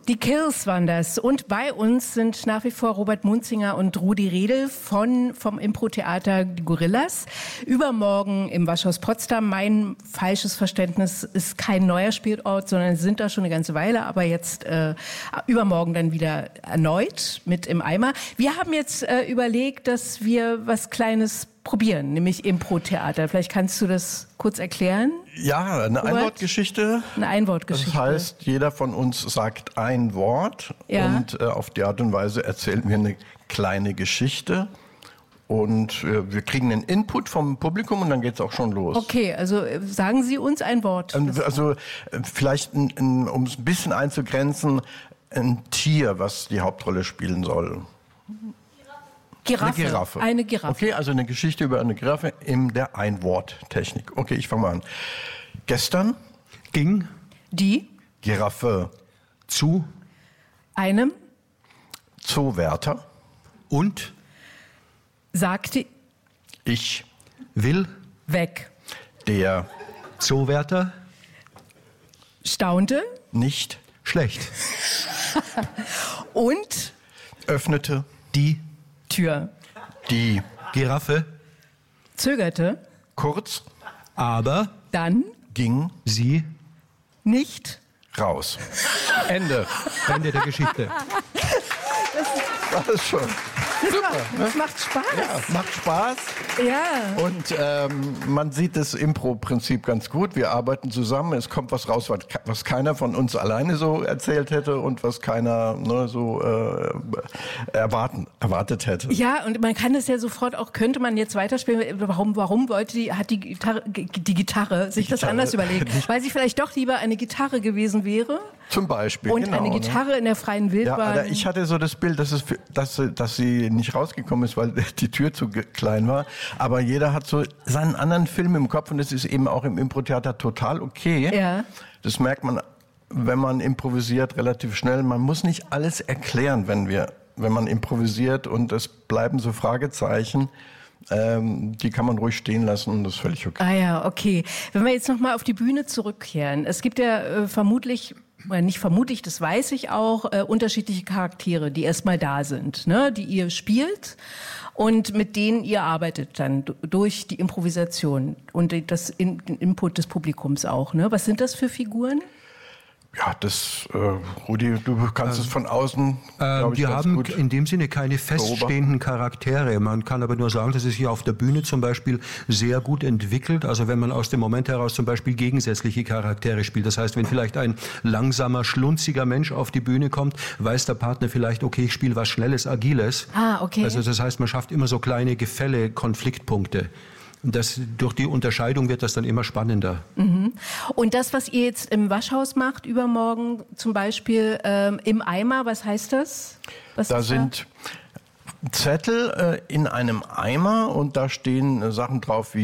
Die Kills waren das. Und bei uns sind nach wie vor Robert Munzinger und Rudi Redl vom Impro-Theater Die Gorillas. Übermorgen im Waschhaus Potsdam. Mein falsches Verständnis ist kein neuer Spielort, sondern sind da schon eine ganze Weile. Aber jetzt übermorgen dann wieder erneut mit im Eimer. Wir haben jetzt überlegt, dass wir was Kleines probieren, nämlich Impro-Theater. Vielleicht kannst du das kurz erklären? Ja, eine Einwortgeschichte. Eine Einwortgeschichte. Das heißt, jeder von uns sagt ein Wort und auf die Art und Weise erzählen wir eine kleine Geschichte. Und wir kriegen einen Input vom Publikum und dann geht's auch schon los. Okay, also sagen Sie uns ein Wort. Also vielleicht, um es ein bisschen einzugrenzen, ein Tier, was die Hauptrolle spielen soll. Giraffe. Eine Giraffe. Eine Giraffe. Okay, also eine Geschichte über eine Giraffe in der Einworttechnik. Okay, ich fange mal an. Gestern ging die Giraffe zu einem Zoowärter und sagte ich will weg. Der Zoowärter Staunte nicht schlecht und öffnete die Tür. Die Giraffe Zögerte. Kurz aber Dann ging sie nicht raus. Ende. Ende der Geschichte. Das ist schon super. Ne? Das macht Spaß. Ja, macht Spaß. Ja. Und man sieht das Impro-Prinzip ganz gut. Wir arbeiten zusammen. Es kommt was raus, was keiner von uns alleine so erzählt hätte und was keiner erwartet hätte. Ja, und man kann es ja sofort auch, könnte man jetzt weiterspielen. Warum hat die Gitarre sich das anders überlegt? Weil sie vielleicht doch lieber eine Gitarre gewesen wäre. Zum Beispiel. Und genau, eine Gitarre in der freien Wildbahn. Ja, ich hatte so das Bild, dass sie nicht rausgekommen ist, weil die Tür zu klein war. Aber jeder hat so seinen anderen Film im Kopf und das ist eben auch im Impro-Theater total okay. Ja. Das merkt man, wenn man improvisiert, relativ schnell. Man muss nicht alles erklären, wenn man improvisiert und es bleiben so Fragezeichen. Die kann man ruhig stehen lassen und das ist völlig okay. Ah ja, okay. Wenn wir jetzt nochmal auf die Bühne zurückkehren. Es gibt ja vermutlich, oder nicht vermutlich, das weiß ich auch, unterschiedliche Charaktere, die erstmal da sind, ne, die ihr spielt und mit denen ihr arbeitet dann durch die Improvisation und den Input des Publikums auch. Ne? Was sind das für Figuren? Ja, Rudi, du kannst es von außen, glaube ich, Die ganz haben gut in dem Sinne keine feststehenden Charaktere. Man kann aber nur sagen, dass es sich auf der Bühne zum Beispiel sehr gut entwickelt. Also wenn man aus dem Moment heraus zum Beispiel gegensätzliche Charaktere spielt. Das heißt, wenn vielleicht ein langsamer, schlunziger Mensch auf die Bühne kommt, weiß der Partner vielleicht, okay, ich spiele was Schnelles, Agiles. Ah, okay. Also das heißt, man schafft immer so kleine Gefälle, Konfliktpunkte. Durch die Unterscheidung wird das dann immer spannender. Mhm. Und das, was ihr jetzt im Waschhaus macht, übermorgen zum Beispiel im Eimer, was heißt das? Da sind Zettel in einem Eimer und da stehen Sachen drauf wie